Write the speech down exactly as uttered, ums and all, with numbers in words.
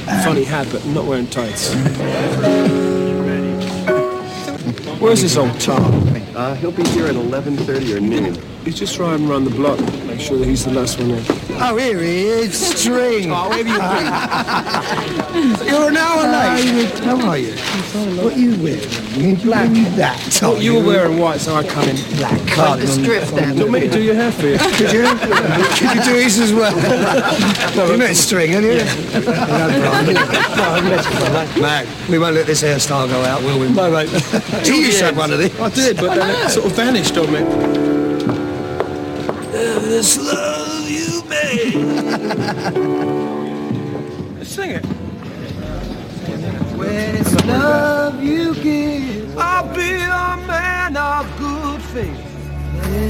Funny hat, but not wearing tights. Where's this old tar? Uh, he'll be here at eleven thirty or noon. He's just riding around the block. Make sure that he's the last one in. Oh, here he is, String. Oh, where have you been? You're an hour late. How are you? What are you wearing? Black. That. Oh, you were wearing white, so I come in black. Can't the strip then. Do you want me to do your hair for you? Could you? Could you do his as well? No, you met String, haven't you? No, Mac, we won't let this hairstyle go out, will we? No, mate. You used to have one of these. I did, but then it sort of vanished on me. This love you made. Sing it. When it's love you give, I'll be a man of good faith.